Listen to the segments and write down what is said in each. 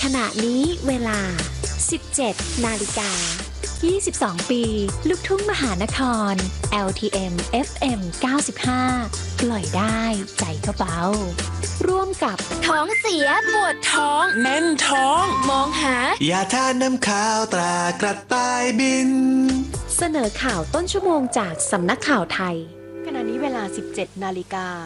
ขณะนี้เวลา 17 นาฬิกา 22 ปี ลูกทุ่งมหานคร LTM FM 95 ปล่อยได้ใจก็เบาร่วมกับท้องเสียปวดท้องแน่นท้องมองหายาทานน้ำข้าวตรากระต่ายบินเสนอข่าวต้นชั่วโมงจากสำนักข่าวไทยขณะนี้เวลา 17 นาฬิกา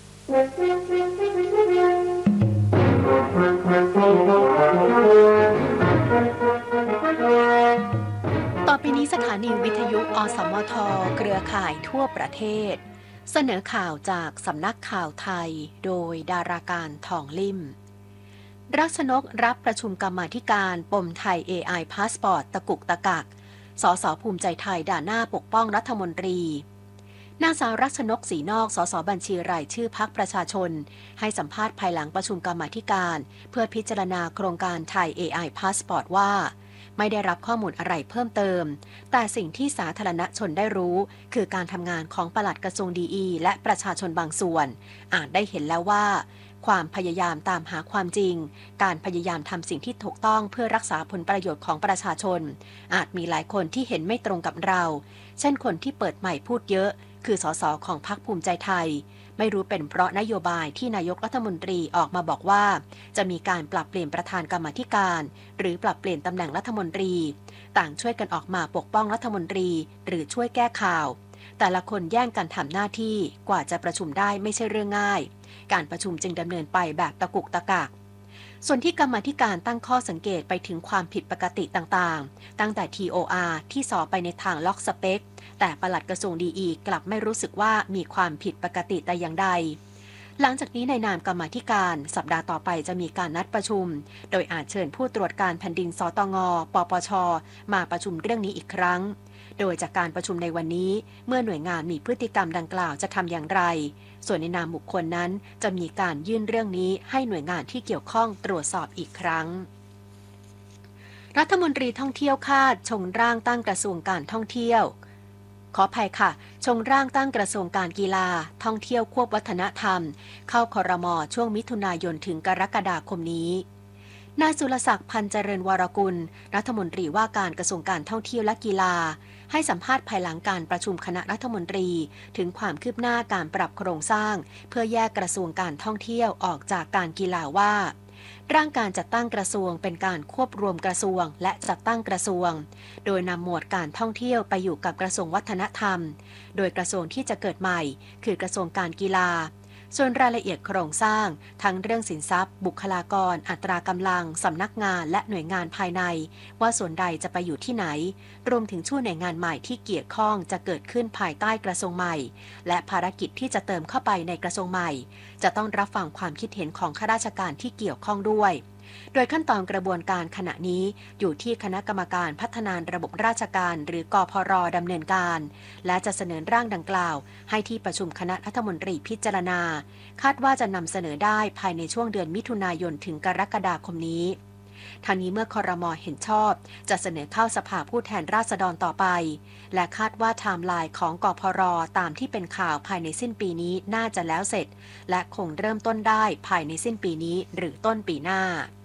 ต่อไปนี้สถานีวิทยุอสมทเครือข่ายทั่วประเทศเสนอข่าวจากสำนักข่าวไทยโดยดาราการทองลิ่มรัชนกรับประชุมกรรมาธิการปมไทย AI พาสปอร์ตตะกุกตะกักสสภูมิใจไทยด่าหน้าปกป้องรัฐมนตรีนางสาวรัชนกศรีนอกสสบัญชีรายชื่อพรรคประชาชนให้สัมภาษณ์ภายหลังประชุมกรรมาธิการเพื่อพิจารณาโครงการไทย AI พาสปอร์ตว่าไม่ได้รับข้อมูลอะไรเพิ่มเติมแต่สิ่งที่สาธารณชนได้รู้คือการทำงานของปลัดกระทรวงดีและประชาชนบางส่วนอาจได้เห็นแล้วว่าความพยายามตามหาความจริงการพยายามทำสิ่งที่ถูกต้องเพื่อรักษาผลประโยชน์ของประชาชนอาจมีหลายคนที่เห็นไม่ตรงกับเราเช่นคนที่เปิดใหม่พูดเยอะคือสสของพรรคภูมิใจไทยไม่รู้เป็นเพราะนโยบายที่นายกรัฐมนตรีออกมาบอกว่าจะมีการปรับเปลี่ยนประธานกรรมาธิการหรือปรับเปลี่ยนตำแหน่งรัฐมนตรีต่างช่วยกันออกมาปกป้องรัฐมนตรีหรือช่วยแก้ข่าวแต่ละคนแย่งกันทำหน้าที่กว่าจะประชุมได้ไม่ใช่เรื่องง่ายการประชุมจึงดำเนินไปแบบตะกุกตะกักส่วนที่กรรมาธิการตั้งข้อสังเกตไปถึงความผิดปกติต่างๆตั้งแต่ TOR ที่สอไปในทางล็อกสเปคแต่ปลัดกระทรวงดีกลับไม่รู้สึกว่ามีความผิดปกติแต่อย่างใดหลังจากนี้ในนามกรรมาธิการสัปดาห์ต่อไปจะมีการนัดประชุมโดยอาจเชิญผู้ตรวจการแผ่นดินสตง.ปปช.มาประชุมเรื่องนี้อีกครั้งโดยจากการประชุมในวันนี้เมื่อหน่วยงานมีพฤติกรรมดังกล่าวจะทำอย่างไรส่วนในนามบุคคลนั้นจะมีการยื่นเรื่องนี้ให้หน่วยงานที่เกี่ยวข้องตรวจสอบอีกครั้งรัฐมนตรีท่องเที่ยวคาดชงร่างตั้งกระทรวงการท่องเที่ยวขออภัยค่ะชงร่างตั้งกระทรวงการกีฬาท่องเที่ยวควบวัฒนธรรมเข้าครม.ช่วงมิถุนายนถึงกรกฎาคมนี้นายสุรศักดิ์พันธ์เจริญวรกุลรัฐมนตรีว่าการกระทรวงการท่องเที่ยวและกีฬาให้สัมภาษณ์ภายหลังการประชุมคณะรัฐมนตรีถึงความคืบหน้าการปรับโครงสร้างเพื่อแยกกระทรวงการท่องเที่ยวออกจากการกีฬาว่าร่างการจัดตั้งกระทรวงเป็นการควบรวมกระทรวงและจัดตั้งกระทรวงโดยนำหมวดการท่องเที่ยวไปอยู่กับกระทรวงวัฒนธรรมโดยกระทรวงที่จะเกิดใหม่คือกระทรวงการกีฬาส่วนรายละเอียดโครงสร้างทั้งเรื่องสินทรัพย์บุคลากรอัตรากำลังสำนักงานและหน่วยงานภายในว่าส่วนใดจะไปอยู่ที่ไหนรวมถึงชื่อหน่วยงานใหม่ที่เกี่ยวข้องจะเกิดขึ้นภายใต้กระทรวงใหม่และภารกิจที่จะเติมเข้าไปในกระทรวงใหม่จะต้องรับฟังความคิดเห็นของข้าราชการที่เกี่ยวข้องด้วยโดยขั้นตอนกระบวนการขณะนี้อยู่ที่คณะกรรมการพัฒนาระบบราชการหรือกพร.ดำเนินการและจะเสนอร่างดังกล่าวให้ที่ประชุมคณะรัฐมนตรีพิจารณาคาดว่าจะนำเสนอได้ภายในช่วงเดือนมิถุนายนถึงกรกฎาคมนี้ทางนี้เมื่อครม.เห็นชอบจะเสนอเข้าสภาผู้แทนราษฎรต่อไปและคาดว่าไทม์ไลน์ของกพร.ตามที่เป็นข่าวภายในสิ้นปีนี้น่าจะแล้วเสร็จและคงเริ่มต้นได้ภายในสิ้นปีนี้หรือต้นปีหน้า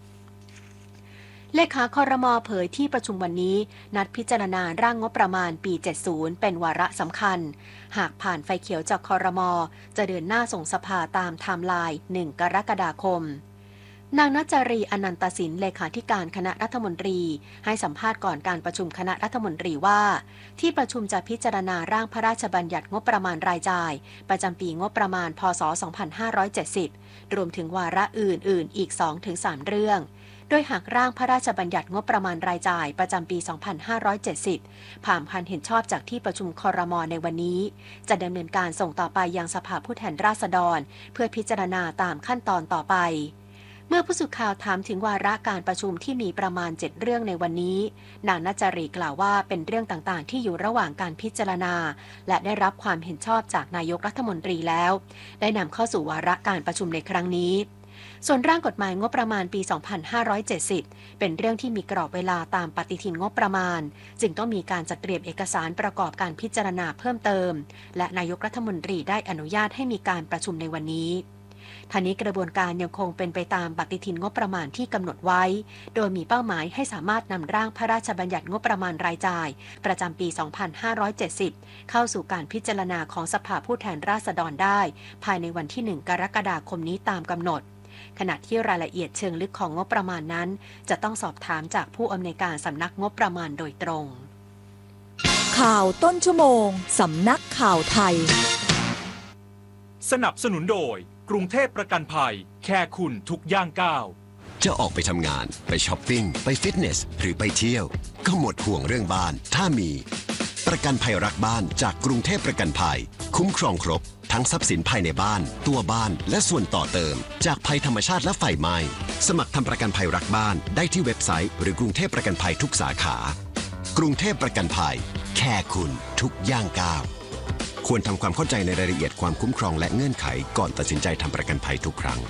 เลขาครม.เผยที่ประชุมวันนี้นัดพิจารณาร่างงบประมาณปี 70 เป็นวาระสำคัญหากผ่านไฟเขียวจากครม.จะเดินหน้าส่งสภาตามไทม์ไลน์ 1 กรกฎาคมนางณัจจรีอนันตสินเลขาธิการคณะรัฐมนตรีให้สัมภาษณ์ก่อนการประชุมคณะรัฐมนตรีว่าที่ประชุมจะพิจารณาร่างพระราชบัญญัติงบประมาณรายจ่ายประจำปีงบประมาณพศ 2570 รวมถึงวาระอื่นๆอีก 2-3 เรื่องโดยหากร่างพระราชบัญญัติงบประมาณรายจ่ายประจำปี 2570 ผ่านการเห็นชอบจากที่ประชุมครม.ในวันนี้จะดำเนินการส่งต่อไปยังสภาผู้แทนราษฎรเพื่อพิจารณาตามขั้นตอนต่อไปเมื่อผู้สื่อข่าวถามถึงวาระการประชุมที่มีประมาณ 7 เรื่องในวันนี้นางณัจจรีกล่าวว่าเป็นเรื่องต่างๆที่อยู่ระหว่างการพิจารณาและได้รับความเห็นชอบจากนายกรัฐมนตรีแล้วได้นำเข้าสู่วาระการประชุมในครั้งนี้ส่วนร่างกฎหมายงบประมาณปี 2570 เป็นเรื่องที่มีกรอบเวลาตามปฏิทินงบประมาณจึงต้องมีการจัดเตรียมเอกสารประกอบการพิจารณาเพิ่มเติมและนายกรัฐมนตรีได้อนุญาตให้มีการประชุมในวันนี้ทางนี้กระบวนการยังคงเป็นไปตามปฏิทินงบประมาณที่กำหนดไว้โดยมีเป้าหมายให้สามารถนำร่างพระราชบัญญัติงบประมาณรายจ่ายประจำปี 2570 เข้าสู่การพิจารณาของสภาผู้แทนราษฎรได้ภายในวันที่ 1 กรกฎาคมนี้ตามกำหนดขณะที่รายละเอียดเชิงลึกของงบประมาณนั้นจะต้องสอบถามจากผู้อำนวยการสำนักงบประมาณโดยตรงข่าวต้นชั่วโมงสำนักข่าวไทยสนับสนุนโดยกรุงเทพประกันภัยแค่คุณทุกย่างก้าวจะออกไปทำงานไปช้อปปิ้งไปฟิตเนสหรือไปเที่ยวก็หมดห่วงเรื่องบ้านถ้ามีประกันภัยรักบ้านจากกรุงเทพประกันภัยคุ้มครองครบทั้งทรัพย์สินภายในบ้านตัวบ้านและส่วนต่อเติมจากภัยธรรมชาติและไฟไหม้สมัครทำประกันภัยรักบ้านได้ที่เว็บไซต์หรือกรุงเทพประกันภัยทุกสาขากรุงเทพประกันภัยแค่คุณทุกย่างก้าวควรทำความเข้าใจในรายละเอียดความคุ้มครองและเงื่อนไขก่อนตัดสินใจทำประกันภัยทุกครั้ง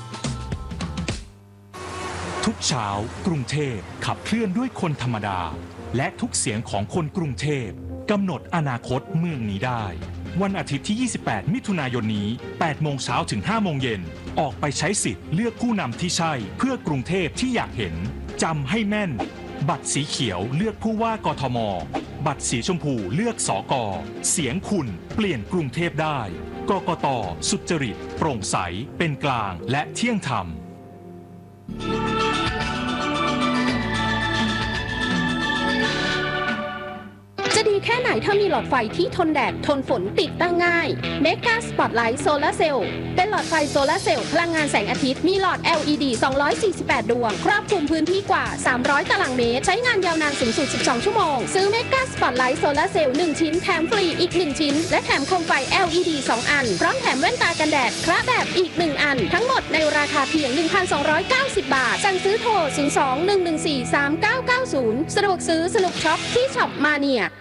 ทุกเช้ากรุงเทพขับเคลื่อนด้วยคนธรรมดาและทุกเสียงของคนกรุงเทพกำหนดอนาคตเมืองนี้ได้วันอาทิตย์ที่ 28 มิถุนายนนี้ 8 โมงเช้าถึง 5 โมงเย็นออกไปใช้สิทธิ์เลือกผู้นำที่ใช่เพื่อกรุงเทพที่อยากเห็นจำให้แม่นบัตรสีเขียวเลือกผู้ว่ากทมบัตรสีชมพูเลือกสก.เสียงคุณเปลี่ยนกรุงเทพได้กกต.สุจริตโปร่งใสเป็นกลางและเที่ยงธรรมจะดีแค่ไหนถ้ามีหลอดไฟที่ทนแดดทนฝนติดตั้งง่าย Mega Spotlight Solar Cell เป็นหลอดไฟโซลาร์เซลล์พลังงานแสงอาทิตย์มีหลอด LED 248 ดวงครอบคลุมพื้นที่กว่า300ตารางเมตรใช้งานยาวนานสูงสุด12ชั่วโมงซื้อ Mega Spotlight Solar Cell 1 ชิ้นแถมฟรีอีก1ชิ้นและแถมโคมไฟ LED 2 อันพร้อมแถมแว่นตากันแดดคระแบบอีก1อันทั้งหมดในราคาเพียง 1,290 บาทสั่งซื้อโทร 02-114-3990 สะดวกซื้อสนุกช็อปที่ช็อปมาเนีย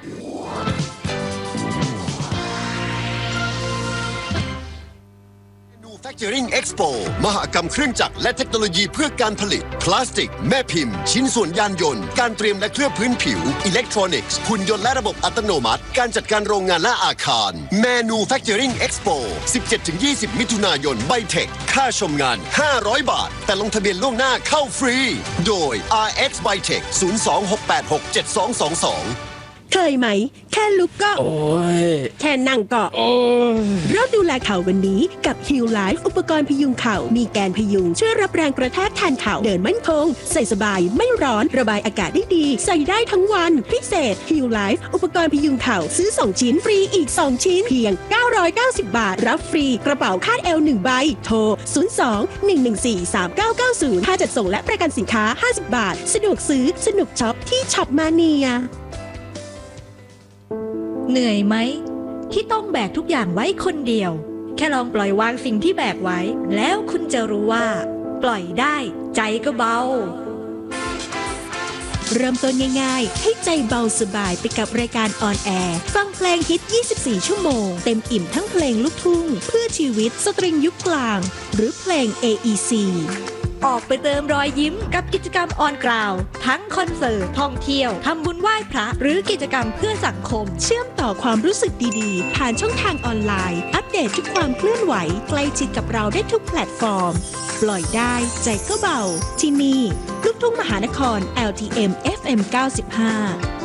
Manufacturing Expo มหกรรมเครื่องจักรและเทคโนโลยีเพื่อการผลิตพลาสติกแม่พิมพ์ชิ้นส่วนยานยนต์การเตรียมและเคลือบพื้นผิวอิเล็กทรอนิกส์หุ่นยนต์และระบบอัตโนมัติการจัดการโรงงานและอาคาร Manufacturing Expo 17-20 มิถุนายนไบเทคค่าชมงาน500 บาทแต่ลงทะเบียนล่วงหน้าเข้าฟรีโดย RX Bytech 02-686-7222 เคยไหมแค่ลุกก็โอ้ยแค่นั่งก็โอ้ยเริ่มดูแลเข่าวันนี้กับ Heal Life อุปกรณ์พยุงเข่ามีแกนพยุงช่วยรับแรงกระแทกแทนเข่าเดินมั่นคงใส่สบายไม่ร้อนระบายอากาศได้ดีใส่ได้ทั้งวันพิเศษ Heal Life อุปกรณ์พยุงเข่าซื้อ2ชิ้นฟรีอีก2ชิ้นเพียง990 บาทรับฟรีกระเป๋าคาดเอว1ใบโทร02-114-3990ค่าจัดส่งและประกันสินค้า50 บาทสะดวกซื้อสนุกช็อปที่ช็อปมาเนียเหนื่อยไหมที่ต้องแบกทุกอย่างไว้คนเดียวแค่ลองปล่อยวางสิ่งที่แบกไว้แล้วคุณจะรู้ว่าปล่อยได้ใจก็เบาเริ่มต้นง่ายๆให้ใจเบาสบายไปกับรายการออนแอร์ฟังเพลงฮิต24ชั่วโมงเต็มอิ่มทั้งเพลงลูกทุ่งเพื่อชีวิตสตริงยุคกลางหรือเพลง AEC ออกไปเติมรอยยิ้มกับกิจกรรมออนกราวทั้งคอนเสิร์ตท่องเที่ยวทำบุญไหว้พระหรือกิจกรรมเพื่อสังคมเชื่อมต่อความรู้สึกดีๆผ่านช่องทางออนไลน์อัปเดตทุกความเคลื่อนไหวใกล้ชิดกับเราได้ทุกแพลตฟอร์มปล่อยได้ใจก็เบาที่นี่ลูกทุ่งมหานคร LTM FM 95